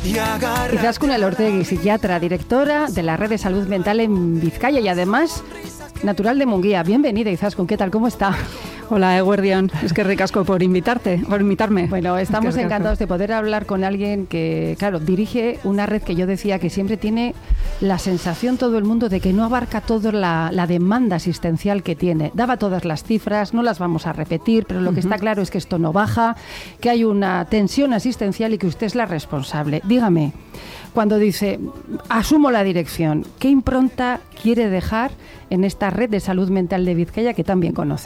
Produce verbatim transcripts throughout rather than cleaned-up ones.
Izaskun Elortegui, psiquiatra, directora de la Red de Salud Mental en Vizcaya y además natural de Munguía. Bienvenida, Izaskun, ¿qué tal? ¿Cómo está? Hola, Eguerdión. Es que ricasco por invitarte, por invitarme. Bueno, estamos encantados de poder hablar con alguien que, claro, dirige una red que yo decía que siempre tiene la sensación todo el mundo de que no abarca toda la, la demanda asistencial que tiene. Daba todas las cifras, no las vamos a repetir, pero lo que uh-huh. está claro es que esto no baja, que hay una tensión asistencial y que usted es la responsable. Dígame, cuando dice, asumo la dirección, ¿qué impronta quiere dejar en esta red de salud mental de Vizcaya que tan bien conoce?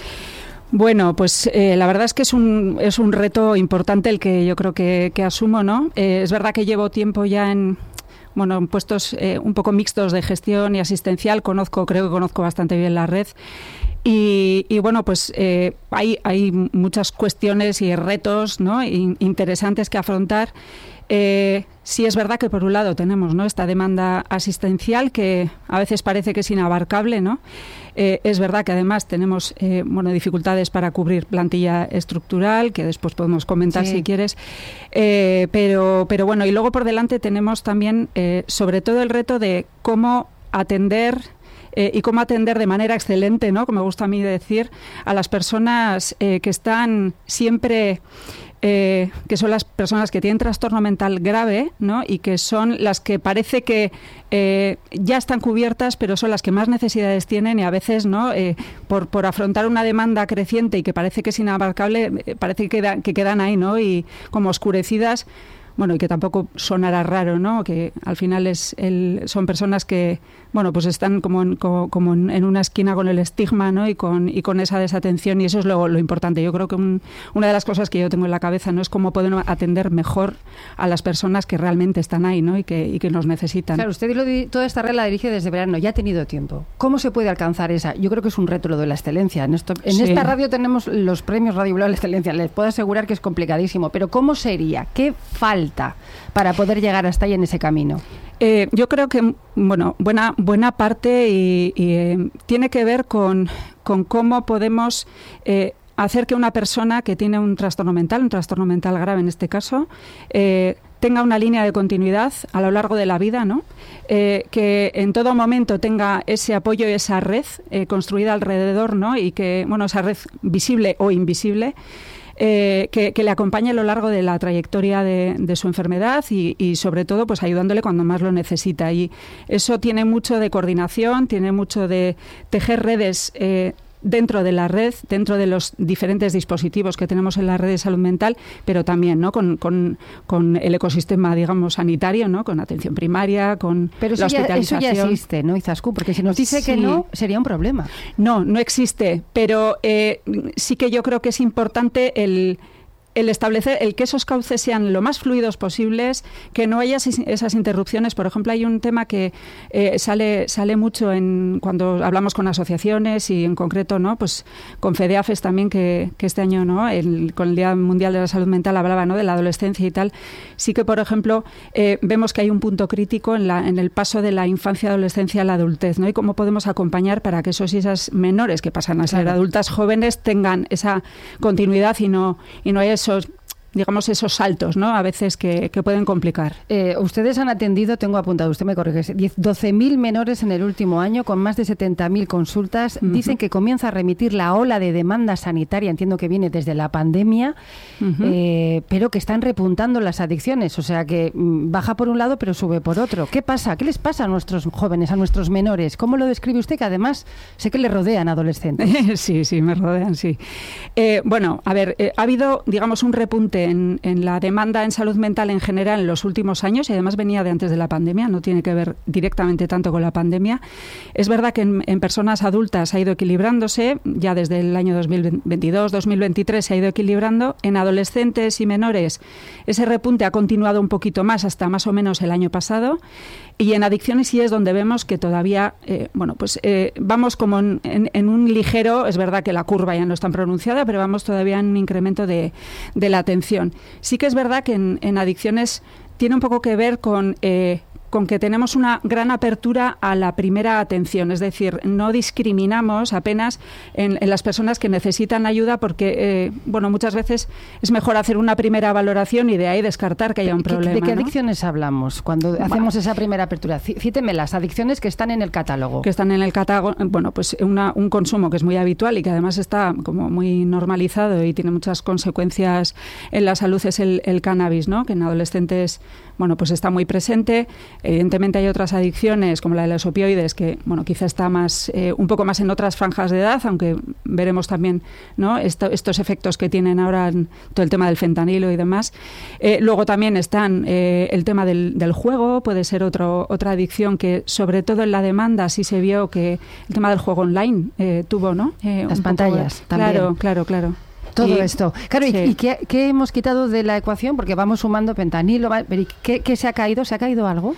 Bueno, pues eh, la verdad es que es un, es un reto importante el que yo creo que, que asumo, ¿no? Eh, es verdad que llevo tiempo ya en, bueno, en puestos eh, un poco mixtos de gestión y asistencial. Conozco, creo que conozco bastante bien la red. Y, y bueno, pues eh, hay, hay muchas cuestiones y retos, ¿no?, in, interesantes que afrontar. Eh, sí es verdad que por un lado tenemos, ¿no?, esta demanda asistencial que a veces parece que es inabarcable, ¿no? Eh, es verdad que además tenemos eh, bueno, dificultades para cubrir plantilla estructural, que después podemos comentar sí. si quieres, eh, pero, pero bueno, y luego por delante tenemos también eh, sobre todo el reto de cómo atender Eh, y cómo atender de manera excelente, ¿no?, como me gusta a mí decir, a las personas eh, que están siempre, eh, que son las personas que tienen trastorno mental grave, ¿no?, y que son las que parece que eh, ya están cubiertas, pero son las que más necesidades tienen y a veces, ¿no?, eh, por, por afrontar una demanda creciente y que parece que es inabarcable, eh, parece que, da, que quedan ahí, ¿no?, y como oscurecidas. Bueno, y que tampoco sonará raro, ¿no?, que al final es el, son personas que, bueno, pues están como en, como, como en una esquina con el estigma, ¿no?, y con, y con esa desatención, y eso es lo, lo importante. Yo creo que un, una de las cosas que yo tengo en la cabeza, ¿no?, es cómo podemos atender mejor a las personas que realmente están ahí, ¿no?, y que, y que nos necesitan. Claro, usted lo, toda esta red la dirige desde verano, ya ha tenido tiempo. ¿Cómo se puede alcanzar esa? Yo creo que es un reto lo de la excelencia. En, esto, en sí. esta radio tenemos los premios Radio Blue a la excelencia. Les puedo asegurar que es complicadísimo, pero ¿cómo sería? ¿Qué falta para poder llegar hasta ahí en ese camino? Eh, yo creo que, bueno, buena buena parte y, y eh, tiene que ver con, con cómo podemos eh, hacer que una persona que tiene un trastorno mental, un trastorno mental grave en este caso, eh, tenga una línea de continuidad a lo largo de la vida, ¿no? Eh, que en todo momento tenga ese apoyo y esa red eh, construida alrededor, ¿no?, y que, bueno, esa red visible o invisible, Eh, que, que le acompañe a lo largo de la trayectoria de, de su enfermedad y, y sobre todo pues ayudándole cuando más lo necesita, y eso tiene mucho de coordinación, tiene mucho de tejer redes eh, dentro de la red, dentro de los diferentes dispositivos que tenemos en la red de salud mental, pero también, ¿no?, con, con, con el ecosistema, digamos, sanitario, ¿no?, con atención primaria, con pero la hospitalización. Pero eso ya existe, ¿no, Izaskun? Porque si nos dice sí. que no, sería un problema. No, no existe, pero eh, sí que yo creo que es importante el... el establecer, el que esos cauces sean lo más fluidos posibles, que no haya esas interrupciones. Por ejemplo, hay un tema que eh, sale sale mucho en cuando hablamos con asociaciones y en concreto, ¿no?, pues con FEDEAFES también, que, que este año, ¿no?, el, con el Día Mundial de la Salud Mental hablaba, ¿no?, de la adolescencia y tal. Sí que, por ejemplo, eh, vemos que hay un punto crítico en, la, en el paso de la infancia, adolescencia a la adultez, ¿no?, y cómo podemos acompañar para que esos y esas menores que pasan a ser claro. adultas jóvenes tengan esa continuidad y no, y no haya esos, digamos, esos saltos, ¿no?, a veces que, que pueden complicar. Eh, ustedes han atendido, tengo apuntado, usted me corrige, doce mil menores en el último año con más de setenta mil consultas. Uh-huh. Dicen que comienza a remitir la ola de demanda sanitaria, entiendo que viene desde la pandemia, uh-huh. eh, pero que están repuntando las adicciones, o sea que mm, baja por un lado pero sube por otro. ¿Qué pasa? ¿Qué les pasa a nuestros jóvenes, a nuestros menores? ¿Cómo lo describe usted? Que además sé que le rodean adolescentes. Sí, sí, me rodean, sí. Eh, bueno, a ver, eh, ha habido, digamos, un repunte En, en la demanda en salud mental en general en los últimos años, y además venía de antes de la pandemia, no tiene que ver directamente tanto con la pandemia. Es verdad que en, en personas adultas ha ido equilibrándose, ya desde el año dos mil veintidós, dos mil veintitrés se ha ido equilibrando. En adolescentes y menores ese repunte ha continuado un poquito más hasta más o menos el año pasado, y en adicciones sí es donde vemos que todavía, eh, bueno, pues eh, vamos como en, en, en un ligero, es verdad que la curva ya no es tan pronunciada, pero vamos todavía en un incremento de, de la atención. Sí que es verdad que en, en adicciones tiene un poco que ver con eh, con que tenemos una gran apertura a la primera atención, es decir, no discriminamos apenas en, en las personas que necesitan ayuda porque, eh, bueno, muchas veces es mejor hacer una primera valoración y de ahí descartar que haya un problema. ¿De qué ¿no? adicciones hablamos cuando bah. hacemos esa primera apertura? Cíteme las adicciones que están en el catálogo. Que están en el catálogo, bueno, pues una, un consumo que es muy habitual y que además está como muy normalizado y tiene muchas consecuencias en la salud es el, el cannabis, ¿no? Que en adolescentes, bueno, pues está muy presente. Evidentemente hay otras adicciones como la de los opioides que, bueno, quizá está más eh, un poco más en otras franjas de edad, aunque veremos también, ¿no? Esto, estos efectos que tienen ahora en todo el tema del fentanilo y demás. Eh, luego también están eh, el tema del, del juego, puede ser otro, otra adicción que sobre todo en la demanda sí se vio que el tema del juego online eh, tuvo, ¿no? Eh, Las pantallas poco, también. Claro, claro, claro. Todo y, esto. Claro, sí. ¿y, y qué, qué hemos quitado de la ecuación? Porque vamos sumando fentanilo. Pero ¿qué, ¿Qué se ha caído? ¿Se ha caído algo?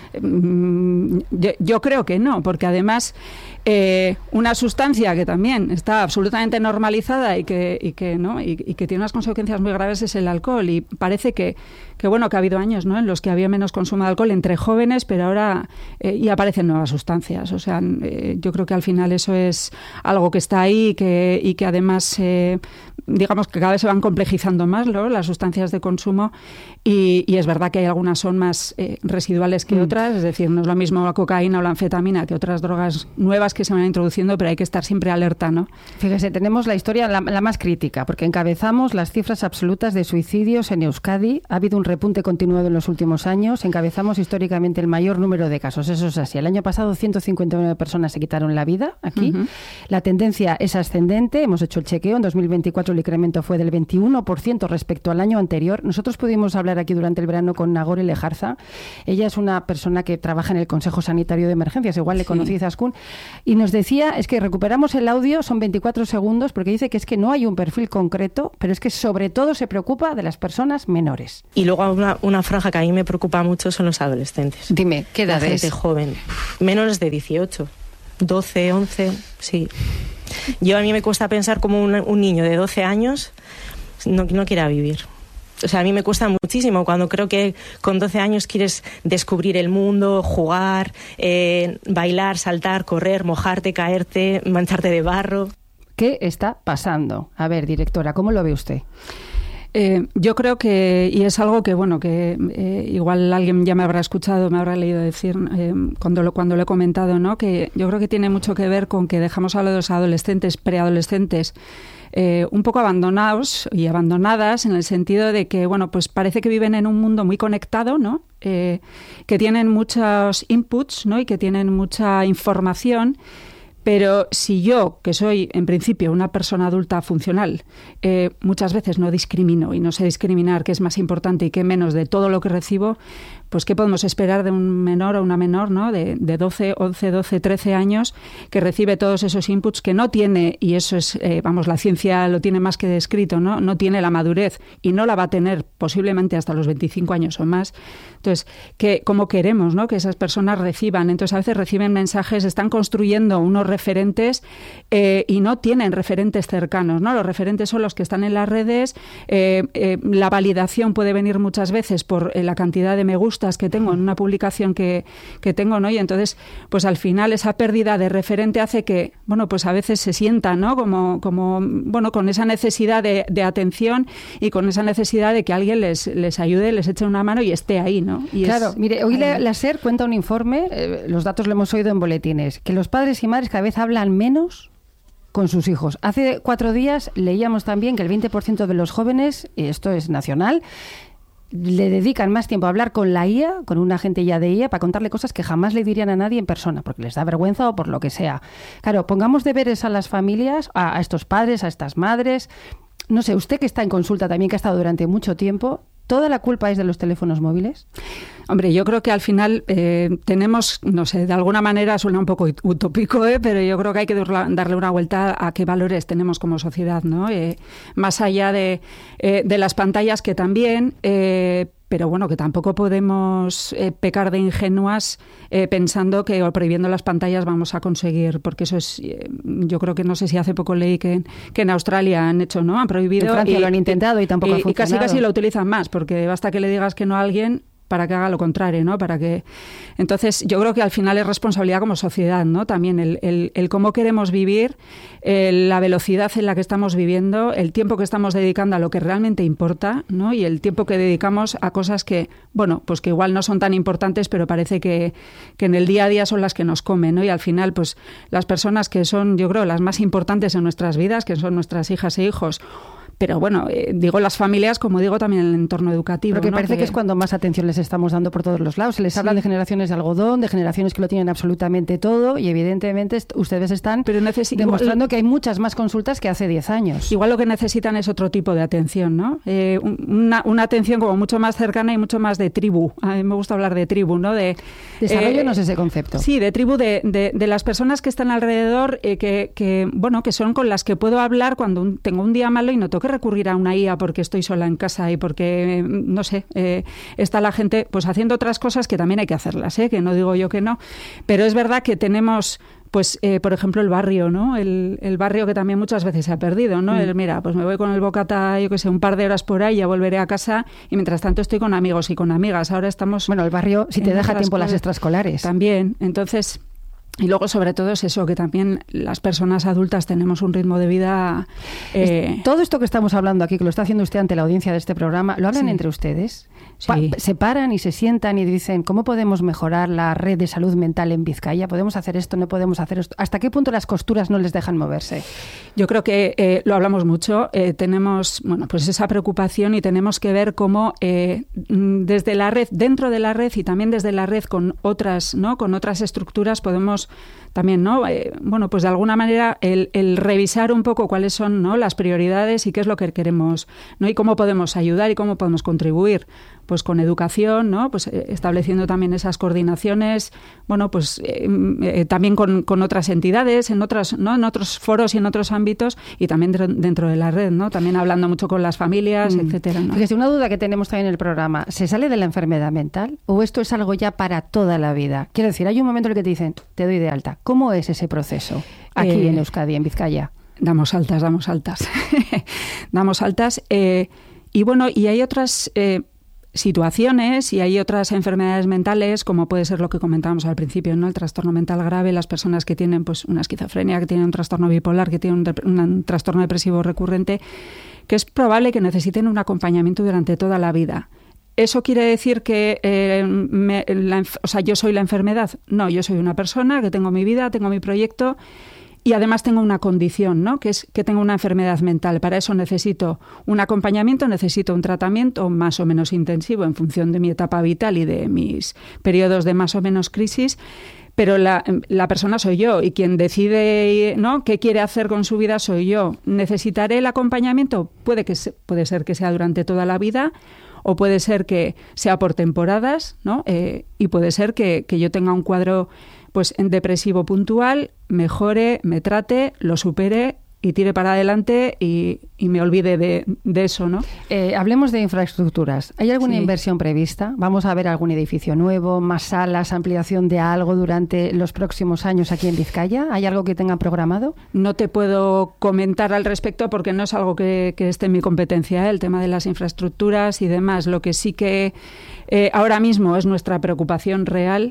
Yo, yo creo que no, porque además eh, una sustancia que también está absolutamente normalizada y que, y que, ¿no? y, y que tiene unas consecuencias muy graves es el alcohol. Y parece que, que bueno, que ha habido años, ¿no?, en los que había menos consumo de alcohol entre jóvenes, pero ahora eh, y aparecen nuevas sustancias. O sea, eh, yo creo que al final eso es algo que está ahí y que, y que además, eh, digamos, que cada vez se van complejizando más, ¿no?, las sustancias de consumo y, y es verdad que hay algunas son más eh, residuales que mm. otras, es decir, no es lo mismo la cocaína o la anfetamina que otras drogas nuevas que se van introduciendo, pero hay que estar siempre alerta, ¿no? Fíjese, tenemos la historia la, la más crítica, porque encabezamos las cifras absolutas de suicidios en Euskadi. Ha habido un repunte continuado en los últimos años. Encabezamos históricamente el mayor número de casos. Eso es así. El año pasado ciento cincuenta y nueve personas se quitaron la vida aquí. Uh-huh. La tendencia es ascendente. Hemos hecho el chequeo. En dos mil veinticuatro el incremento fue del veintiuno por ciento respecto al año anterior. Nosotros pudimos hablar aquí durante el verano con Nagore Lejarza. Ella es una persona que trabaja en el Consejo Sanitario de Emergencias. Igual le sí. conocí, Izaskun. Y nos decía, es que recuperamos el audio, son veinticuatro segundos, porque dice que es que no hay un perfil concreto, pero es que sobre todo se preocupa de las personas menores. Y luego una, una franja que a mí me preocupa mucho son los adolescentes. Dime, ¿qué edad es? La gente joven, menores de dieciocho, doce, once, sí. Yo a mí me cuesta pensar como un, un niño de doce años no, no quiera vivir. O sea, a mí me cuesta muchísimo cuando creo que con doce años quieres descubrir el mundo, jugar, eh, bailar, saltar, correr, mojarte, caerte, mancharte de barro. ¿Qué está pasando? A ver, directora, ¿cómo lo ve usted? Eh, yo creo que, y es algo que, bueno, que eh, igual alguien ya me habrá escuchado, me habrá leído decir eh, cuando, lo, cuando lo he comentado, ¿no?, que yo creo que tiene mucho que ver con que dejamos a los adolescentes, preadolescentes, Eh, un poco abandonados y abandonadas en el sentido de que, bueno, pues parece que viven en un mundo muy conectado, ¿no?, eh, que tienen muchos inputs, ¿no?, y que tienen mucha información. Pero si yo, que soy en principio una persona adulta funcional, eh, muchas veces no discrimino y no sé discriminar qué es más importante y qué menos de todo lo que recibo, pues ¿qué podemos esperar de un menor o una menor, ¿no?, de, de doce, once, doce, trece años que recibe todos esos inputs, que no tiene, y eso es, eh, vamos, la ciencia lo tiene más que descrito, ¿no?, no tiene la madurez y no la va a tener posiblemente hasta los veinticinco años o más. Entonces, que, ¿cómo queremos, ¿no?, que esas personas reciban? Entonces, a veces reciben mensajes, están construyendo unos referentes eh, y no tienen referentes cercanos, ¿no? Los referentes son los que están en las redes. Eh, eh, la validación puede venir muchas veces por eh, la cantidad de me gustas que tengo en una publicación que, que tengo, ¿no? Y entonces, pues al final esa pérdida de referente hace que, bueno, pues a veces se sientan, ¿no?, como, como bueno, con esa necesidad de, de atención y con esa necesidad de que alguien les, les ayude, les eche una mano y esté ahí, ¿no? Y claro, es, mire, hoy la, la SER cuenta un informe, eh, los datos lo hemos oído en boletines, que los padres y madres cada vez hablan menos con sus hijos. Hace cuatro días leíamos también que el veinte por ciento de los jóvenes, y esto es nacional, le dedican más tiempo a hablar con la I A, con un agente ya de I A, para contarle cosas que jamás le dirían a nadie en persona, porque les da vergüenza o por lo que sea. Claro, pongamos deberes a las familias, a, a estos padres, a estas madres. No sé, usted que está en consulta también, que ha estado durante mucho tiempo, ¿toda la culpa es de los teléfonos móviles? Hombre, yo creo que al final eh, tenemos, no sé, de alguna manera suena un poco utópico, ¿eh? Pero yo creo que hay que darle una vuelta a qué valores tenemos como sociedad, ¿no? Eh, más allá de, eh, de las pantallas, que también, eh, pero bueno, que tampoco podemos eh, pecar de ingenuas eh, pensando que o prohibiendo las pantallas vamos a conseguir, porque eso es, eh, yo creo que no sé si hace poco leí que, que en Australia han hecho, ¿no? Han prohibido. En Francia y, lo han intentado y tampoco y, ha funcionado. Y casi casi lo utilizan más, porque basta que le digas que no a alguien para que haga lo contrario, ¿no? Para que... Entonces, yo creo que al final es responsabilidad como sociedad, ¿no? También el, el, el cómo queremos vivir, el, la velocidad en la que estamos viviendo, el tiempo que estamos dedicando a lo que realmente importa, ¿no? Y el tiempo que dedicamos a cosas que, bueno, pues que igual no son tan importantes, pero parece que, que en el día a día son las que nos comen, ¿no? Y al final, pues las personas que son, yo creo, las más importantes en nuestras vidas, que son nuestras hijas e hijos, pero bueno, eh, digo las familias, como digo también en el entorno educativo. Porque ¿no? parece que... que es cuando más atención les estamos dando por todos los lados. Se les sí. habla de generaciones de algodón, de generaciones que lo tienen absolutamente todo y evidentemente ustedes están pero necesi- demostrando igual, que hay muchas más consultas que hace diez años. Igual lo que necesitan es otro tipo de atención, ¿no? Eh, una, una atención como mucho más cercana y mucho más de tribu. A mí me gusta hablar de tribu, ¿no? De, Desarrollenos eh, ese concepto. Sí, de tribu, de, de, de las personas que están alrededor, eh, que, que, bueno, que son con las que puedo hablar cuando un, tengo un día malo y no tengo que recurrir a una I A porque estoy sola en casa y porque, no sé, eh, está la gente pues haciendo otras cosas que también hay que hacerlas, ¿eh? Que no digo yo que no, pero es verdad que tenemos... Pues, eh, por ejemplo, el barrio, ¿no? El, el barrio que también muchas veces se ha perdido, ¿no? Mm. El, mira, pues me voy con el bocata, yo qué sé, un par de horas por ahí, ya volveré a casa y mientras tanto estoy con amigos y con amigas. Ahora estamos... Bueno, el barrio, si te deja tiempo las extraescolares. También, entonces... Y luego, sobre todo, es eso, que también las personas adultas tenemos un ritmo de vida... Eh... Todo esto que estamos hablando aquí, que lo está haciendo usted ante la audiencia de este programa, ¿lo hablan sí. entre ustedes? Sí. ¿Se paran y se sientan y dicen cómo podemos mejorar la red de salud mental en Vizcaya? ¿Podemos hacer esto? ¿No podemos hacer esto? ¿Hasta qué punto las costuras no les dejan moverse? Yo creo que eh, lo hablamos mucho. Eh, tenemos, bueno, pues esa preocupación y tenemos que ver cómo eh, desde la red, dentro de la red y también desde la red con otras, ¿no? Con otras estructuras podemos también, ¿no? Eh, bueno, pues de alguna manera el, el revisar un poco cuáles son, ¿no? Las prioridades y qué es lo que queremos, ¿no? Y cómo podemos ayudar y cómo podemos contribuir. Pues con educación, ¿no? Pues eh, estableciendo también esas coordinaciones, bueno, pues eh, eh, también con, con otras entidades, en otras, ¿no? En otros foros y en otros ámbitos, y también dr- dentro de la red, ¿no? También hablando mucho con las familias, mm. etcétera, ¿no? Fíjese, una duda que tenemos también en el programa, ¿se sale de la enfermedad mental o esto es algo ya para toda la vida? Quiero decir, hay un momento en el que te dicen, te doy de alta. ¿Cómo es ese proceso aquí eh, en Euskadi, en Vizcaya? Damos altas, damos altas. damos altas. Eh, y bueno, y hay otras... Eh, situaciones y hay otras enfermedades mentales, como puede ser lo que comentábamos al principio, ¿no? El trastorno mental grave, las personas que tienen pues una esquizofrenia, que tienen un trastorno bipolar, que tienen un, un trastorno depresivo recurrente, que es probable que necesiten un acompañamiento durante toda la vida. ¿Eso quiere decir que eh, me, la, o sea, yo soy la enfermedad? No, yo soy una persona que tengo mi vida, tengo mi proyecto y además tengo una condición, ¿no? Que es que tengo una enfermedad mental. Para eso necesito un acompañamiento, necesito un tratamiento más o menos intensivo en función de mi etapa vital y de mis periodos de más o menos crisis. Pero la, la persona soy yo y quien decide, ¿no?, qué quiere hacer con su vida soy yo. ¿Necesitaré el acompañamiento? Puede, que se, puede ser que sea durante toda la vida o puede ser que sea por temporadas, ¿no? Eh, y puede ser que, que yo tenga un cuadro pues en depresivo puntual, mejore, me trate, lo supere y tire para adelante y, y me olvide de, de eso, ¿no? Eh, hablemos de infraestructuras. ¿Hay alguna sí. inversión prevista? ¿Vamos a ver algún edificio nuevo, más salas, ampliación de algo durante los próximos años aquí en Vizcaya? ¿Hay algo que tengan programado? No te puedo comentar al respecto porque no es algo que, que esté en mi competencia, ¿eh? El tema de las infraestructuras y demás. Lo que sí que eh, ahora mismo es nuestra preocupación real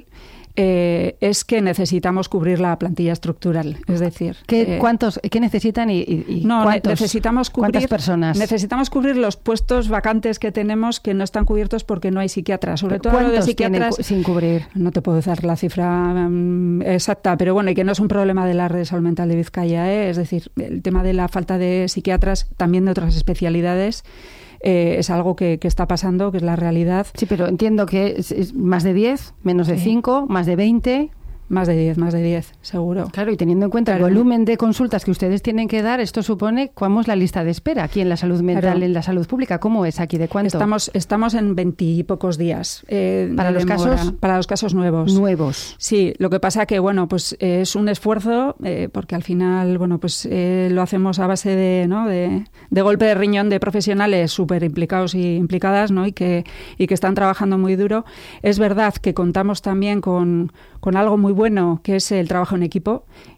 Eh, es que necesitamos cubrir la plantilla estructural, es decir... ¿Qué, eh, ¿cuántos, ¿qué necesitan y, y, y no, cuántos, necesitamos cubrir, cuántas personas? Necesitamos cubrir los puestos vacantes que tenemos que no están cubiertos porque no hay psiquiatras. Sobre todo ¿Cuántos de psiquiatras sin cubrir? No te puedo dar la cifra um, exacta, pero bueno, y que no es un problema de la red de salud mental de Vizcaya, ¿eh? Es decir, el tema de la falta de psiquiatras, también de otras especialidades, Eh, es algo que, que está pasando, que es la realidad. Sí, pero entiendo que es, es más de diez, menos de cinco, sí. Más de veinte... Más de diez, más de diez, seguro. Claro, y teniendo en cuenta claro. el volumen de consultas que ustedes tienen que dar, esto supone, ¿cómo es la lista de espera aquí en la salud mental, claro. en la salud pública? ¿Cómo es aquí? ¿De cuánto? Estamos, estamos en veintipocos días. Eh, ¿Para los demora, casos? Para los casos nuevos. Nuevos. Sí, lo que pasa que, bueno, pues eh, es un esfuerzo, eh, porque al final, bueno, pues eh, lo hacemos a base de, ¿no? de, de golpe de riñón de profesionales súper implicados y implicadas, ¿no? Y que, y que están trabajando muy duro. Es verdad que contamos también con, con algo muy bueno, que es el trabajo en equipo,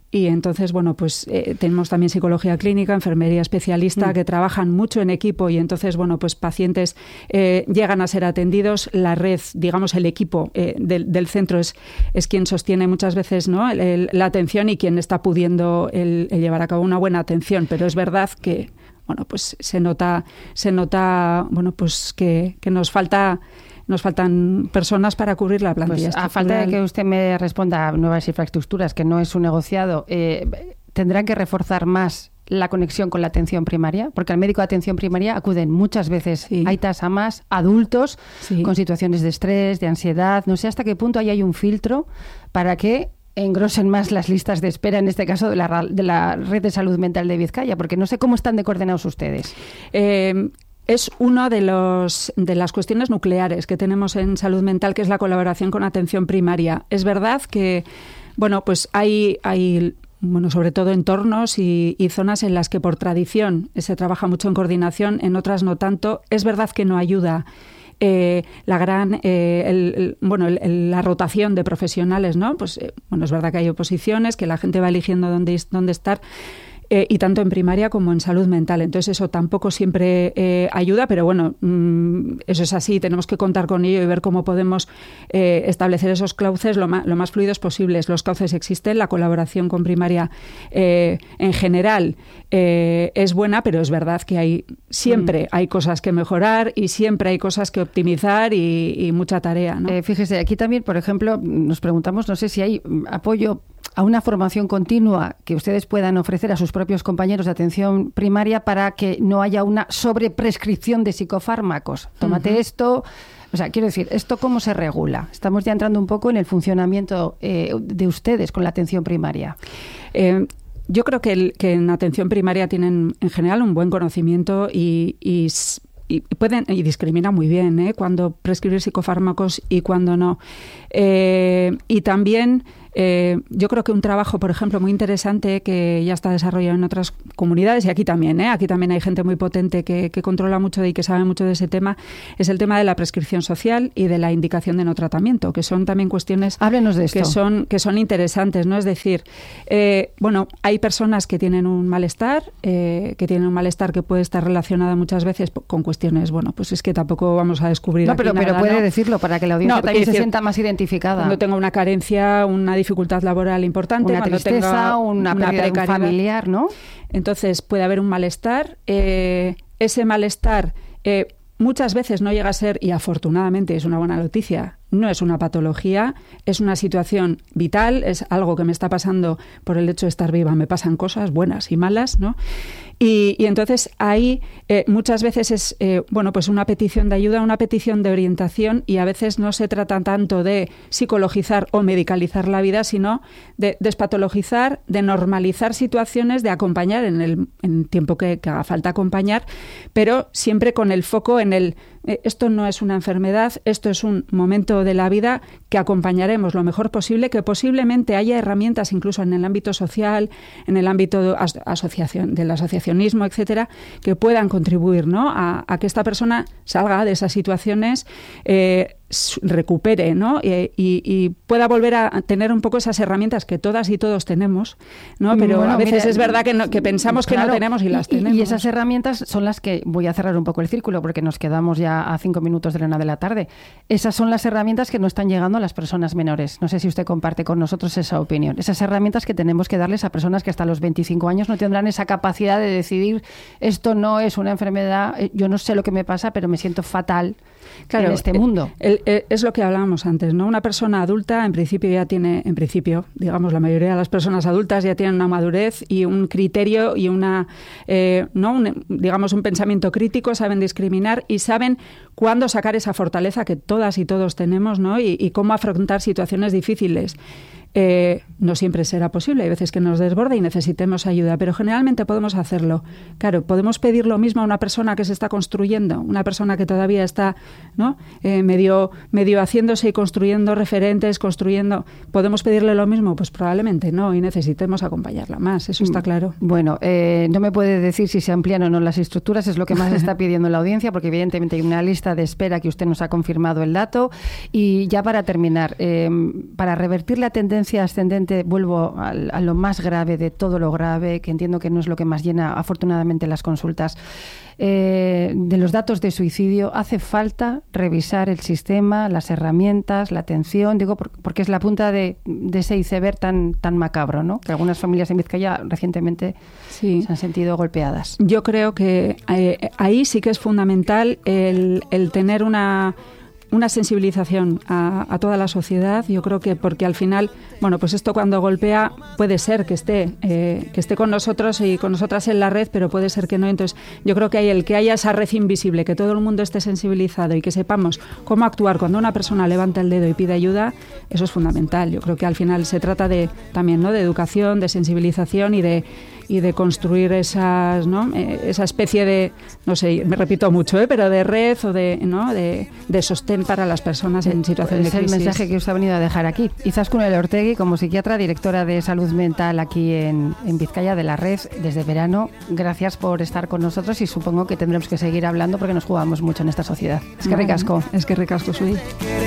Y entonces, bueno, pues eh, tenemos también psicología clínica, enfermería especialista, mm. que trabajan mucho en equipo y entonces, bueno, pues pacientes eh, llegan a ser atendidos. La red, digamos, el equipo eh, del, del centro es, es quien sostiene muchas veces, ¿no?, el, el, la atención y quien está pudiendo el, el llevar a cabo una buena atención. Pero es verdad que, bueno, pues se nota, se nota, bueno, pues que, que nos falta... Nos faltan personas para cubrir la plantilla. Pues a falta de que usted me responda a nuevas infraestructuras, que no es su negociado, eh, ¿tendrán que reforzar más la conexión con la atención primaria? Porque al médico de atención primaria acuden muchas veces, sí. hay tasa más, adultos sí. con situaciones de estrés, de ansiedad. No sé hasta qué punto ahí hay un filtro para que engrosen más las listas de espera, en este caso de la, de la Red de Salud Mental de Vizcaya, porque no sé cómo están de coordinados ustedes. Eh... Es una de, los, de las cuestiones nucleares que tenemos en salud mental, que es la colaboración con atención primaria. Es verdad que, bueno, pues hay, hay bueno, sobre todo entornos y, y zonas en las que por tradición se trabaja mucho en coordinación, en otras no tanto. Es verdad que no ayuda Eh, la gran eh, el, el, bueno el, el, la rotación de profesionales, ¿no? Pues eh, bueno, es verdad que hay oposiciones, que la gente va eligiendo dónde, dónde estar. Eh, y tanto en primaria como en salud mental. Entonces eso tampoco siempre eh, ayuda, pero bueno, mmm, eso es así, tenemos que contar con ello y ver cómo podemos eh, establecer esos cauces lo más, lo más fluidos posibles. Los cauces existen, la colaboración con primaria eh, en general eh, es buena, pero es verdad que hay siempre mm. hay cosas que mejorar y siempre hay cosas que optimizar y, y mucha tarea, ¿no? Eh, fíjese, aquí también, por ejemplo, nos preguntamos, no sé si hay apoyo a una formación continua que ustedes puedan ofrecer a sus propios compañeros de atención primaria para que no haya una sobreprescripción de psicofármacos. Tómate uh-huh. esto. O sea, quiero decir, ¿esto cómo se regula? Estamos ya entrando un poco en el funcionamiento eh, de ustedes con la atención primaria. Eh, yo creo que, el, que en atención primaria tienen en general un buen conocimiento y... y Y pueden y discrimina muy bien ¿eh? cuando prescribir psicofármacos y cuando no. Eh, y también eh, yo creo que un trabajo, por ejemplo, muy interesante que ya está desarrollado en otras comunidades y aquí también, ¿eh? aquí también hay gente muy potente que, que controla mucho y que sabe mucho de ese tema, es el tema de la prescripción social y de la indicación de no tratamiento, que son también cuestiones Háblenos de esto. que son que son interesantes, ¿no? Es decir, eh, bueno, hay personas que tienen un malestar, eh, que tienen un malestar que puede estar relacionado muchas veces con cuestiones, bueno, pues es que tampoco vamos a descubrir No, pero, aquí pero nada, puede ¿no? decirlo para que la audiencia no, también se decir, sienta más identificada. Cuando tenga una carencia, una dificultad laboral importante, una cuando tristeza, tenga una, una pérdida de un familiar, ¿no? Entonces puede haber un malestar. Eh, ese malestar eh, muchas veces no llega a ser, y afortunadamente es una buena noticia, no es una patología, es una situación vital, es algo que me está pasando por el hecho de estar viva. Me pasan cosas buenas y malas, ¿no? Y, y entonces ahí eh, muchas veces es eh, bueno, pues una petición de ayuda, una petición de orientación, y a veces no se trata tanto de psicologizar o medicalizar la vida, sino de despatologizar, de normalizar situaciones, de acompañar en el en tiempo que, que haga falta acompañar, pero siempre con el foco en el eh, esto no es una enfermedad, esto es un momento de la vida que acompañaremos lo mejor posible, que posiblemente haya herramientas incluso en el ámbito social, en el ámbito de as- asociación, del asociacionismo, etcétera, que puedan contribuir, ¿no? a, a que esta persona salga de esas situaciones, eh, recupere, ¿no? Y, y, y pueda volver a tener un poco esas herramientas que todas y todos tenemos, ¿no? Pero bueno, a veces mira, es verdad que, no, que pensamos claro, que no tenemos y las y, tenemos. Y esas herramientas son las que, voy a cerrar un poco el círculo porque nos quedamos ya a cinco minutos de la una de la tarde, esas son las herramientas que no están llegando a las personas menores. No sé si usted comparte con nosotros esa opinión. Esas herramientas que tenemos que darles a personas que hasta los veinticinco años no tendrán esa capacidad de decidir esto no es una enfermedad, yo no sé lo que me pasa, pero me siento fatal. Claro, en este mundo. El, el, es lo que hablábamos antes, ¿no? Una persona adulta, en principio, ya tiene, en principio, digamos, la mayoría de las personas adultas ya tienen una madurez y un criterio y una, eh, ¿no? Un, digamos, un pensamiento crítico, saben discriminar y saben cuándo sacar esa fortaleza que todas y todos tenemos, ¿no? Y, y cómo afrontar situaciones difíciles. Eh, no siempre será posible, hay veces que nos desborda y necesitemos ayuda, pero generalmente podemos hacerlo. Claro, podemos pedir lo mismo a una persona que se está construyendo, una persona que todavía está, ¿no? eh, medio, medio haciéndose y construyendo referentes, construyendo. ¿Podemos pedirle lo mismo? Pues probablemente no, y necesitemos acompañarla más, eso está claro. Bueno, eh, no me puede decir si se amplían o no las estructuras, es lo que más está pidiendo la audiencia, porque evidentemente hay una lista de espera que usted nos ha confirmado el dato. Y ya para terminar, eh, para revertir la tendencia tendencia ascendente, vuelvo a, a lo más grave de todo lo grave, que entiendo que no es lo que más llena afortunadamente las consultas, eh, de los datos de suicidio. Hace falta revisar el sistema, las herramientas, la atención, digo, por, porque es la punta de, de ese iceberg tan, tan macabro, ¿no? Que algunas familias en Vizcaya recientemente sí. se han sentido golpeadas. Yo creo que eh, ahí sí que es fundamental el, el tener una... una sensibilización a, a toda la sociedad. Yo creo que porque al final, bueno, pues esto cuando golpea puede ser que esté eh, que esté con nosotros y con nosotras en la red, pero puede ser que no. Entonces yo creo que hay el que haya esa red invisible, que todo el mundo esté sensibilizado y que sepamos cómo actuar cuando una persona levanta el dedo y pide ayuda, eso es fundamental. Yo creo que al final se trata de también, ¿no?, de educación, de sensibilización y de y de construir esas, ¿no?, eh, esa especie de, no sé, me repito mucho, ¿eh?, pero de red o de, ¿no?, de, de sostén para las personas en situación de crisis. Es el mensaje que usted ha venido a dejar aquí. Izaskun Elortegui, como psiquiatra, directora de salud mental aquí en, en Vizcaya de la red desde verano, gracias por estar con nosotros y supongo que tendremos que seguir hablando porque nos jugamos mucho en esta sociedad. Es que ricasco. Es que ricasco, Sui.